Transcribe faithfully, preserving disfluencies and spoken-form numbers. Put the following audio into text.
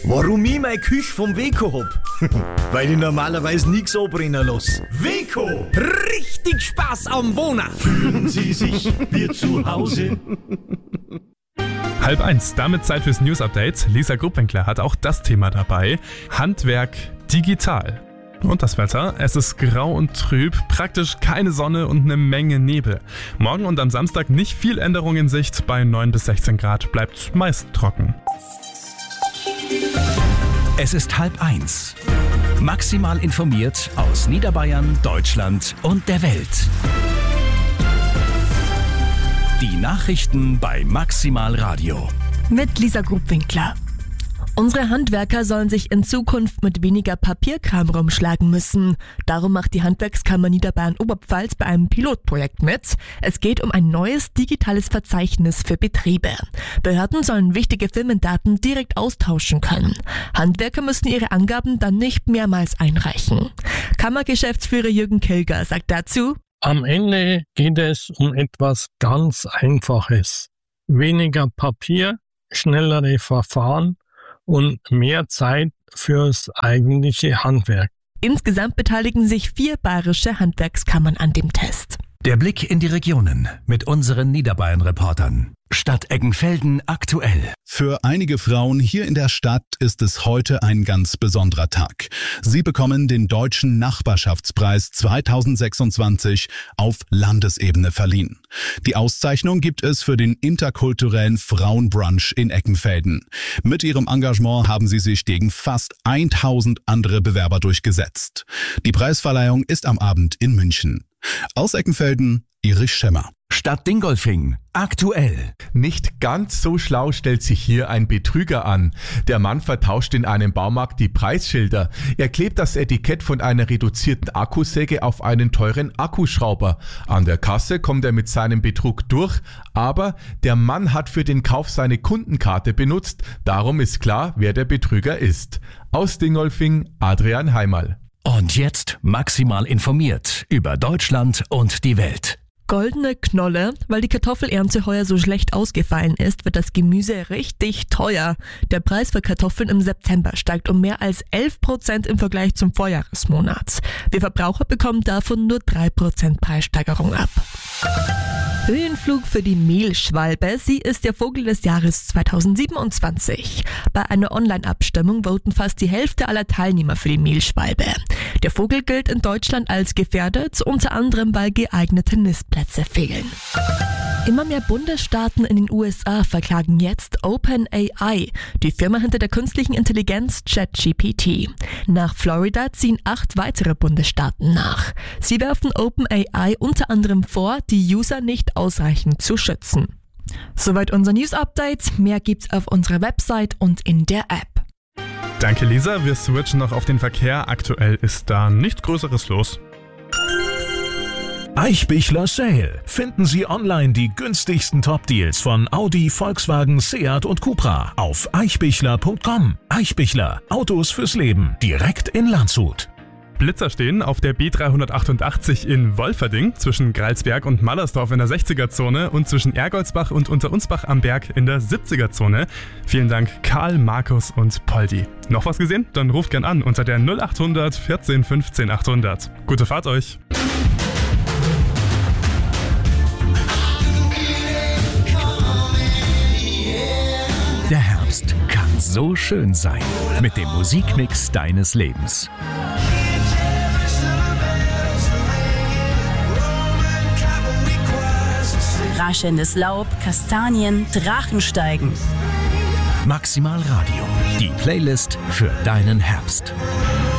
Warum ich meine Küche vom Weco hab? Weil ich normalerweise nichts anbrennen lasse. Weco! Richtig Spaß am Wohnen! Fühlen Sie sich wie zu Hause? Halb eins, damit Zeit fürs News-Update. Lisa Gruppenkler hat auch das Thema dabei. Handwerk digital. Und das Wetter, es ist grau und trüb, praktisch keine Sonne und eine Menge Nebel. Morgen und am Samstag nicht viel Änderung in Sicht, bei neun bis sechzehn Grad bleibt meist trocken. Es ist halb eins. Maximal informiert aus Niederbayern, Deutschland und der Welt. Die Nachrichten bei Maximal Radio. Mit Lisa Gruppenkler. Unsere Handwerker sollen sich in Zukunft mit weniger Papierkram rumschlagen müssen. Darum macht die Handwerkskammer Niederbayern-Oberpfalz bei einem Pilotprojekt mit. Es geht um ein neues digitales Verzeichnis für Betriebe. Behörden sollen wichtige Firmendaten direkt austauschen können. Handwerker müssen ihre Angaben dann nicht mehrmals einreichen. Kammergeschäftsführer Jürgen Kilger sagt dazu: Am Ende geht es um etwas ganz Einfaches. Weniger Papier, schnellere Verfahren und mehr Zeit fürs eigentliche Handwerk. Insgesamt beteiligen sich vier bayerische Handwerkskammern an dem Test. Der Blick in die Regionen mit unseren Niederbayern-Reportern. Stadt Eggenfelden aktuell. Für einige Frauen hier in der Stadt ist es heute ein ganz besonderer Tag. Sie bekommen den Deutschen Nachbarschaftspreis zweitausendsechsundzwanzig auf Landesebene verliehen. Die Auszeichnung gibt es für den interkulturellen Frauenbrunch in Eggenfelden. Mit ihrem Engagement haben sie sich gegen fast tausend andere Bewerber durchgesetzt. Die Preisverleihung ist am Abend in München. Aus Eggenfelden, Erich Schemmer. Stadt Dingolfing aktuell. Nicht ganz so schlau stellt sich hier ein Betrüger an. Der Mann vertauscht in einem Baumarkt die Preisschilder. Er klebt das Etikett von einer reduzierten Akkusäge auf einen teuren Akkuschrauber. An der Kasse kommt er mit seinem Betrug durch, aber der Mann hat für den Kauf seine Kundenkarte benutzt. Darum ist klar, wer der Betrüger ist. Aus Dingolfing, Adrian Heimal. Und jetzt maximal informiert über Deutschland und die Welt. Goldene Knolle, weil die Kartoffelernte heuer so schlecht ausgefallen ist, wird das Gemüse richtig teuer. Der Preis für Kartoffeln im September steigt um mehr als elf Prozent im Vergleich zum Vorjahresmonat. Wir Verbraucher bekommen davon nur drei Prozent Preissteigerung ab. Höhenflug für die Mehlschwalbe. Sie ist der Vogel des Jahres zweitausendsiebenundzwanzig. Bei einer Online-Abstimmung voten fast die Hälfte aller Teilnehmer für die Mehlschwalbe. Der Vogel gilt in Deutschland als gefährdet, unter anderem weil geeignete Nistplätze fehlen. Immer mehr Bundesstaaten in den U S A verklagen jetzt OpenAI, die Firma hinter der künstlichen Intelligenz ChatGPT. Nach Florida ziehen acht weitere Bundesstaaten nach. Sie werfen OpenAI unter anderem vor, die User nicht ausreichend zu schützen. Soweit unser News-Update. Mehr gibt's auf unserer Website und in der App. Danke Lisa, wir switchen noch auf den Verkehr. Aktuell ist da nichts Größeres los. Eichbichler Sale. Finden Sie online die günstigsten Top-Deals von Audi, Volkswagen, Seat und Cupra auf eichbichler punkt com. Eichbichler. Autos fürs Leben. Direkt in Landshut. Blitzer stehen auf der B dreihundertachtundachtzig in Wolferding zwischen Gralsberg und Mallersdorf in der sechziger-Zone und zwischen Ergoldsbach und Unterunsbach am Berg in der siebziger-Zone. Vielen Dank Karl, Markus und Poldi. Noch was gesehen? Dann ruft gern an unter der null achthundert vierzehn fünfzehn achthundert. Gute Fahrt euch! Der Herbst kann so schön sein mit dem Musikmix deines Lebens. Raschelndes Laub, Kastanien, Drachensteigen. Maximal Radio, die Playlist für deinen Herbst.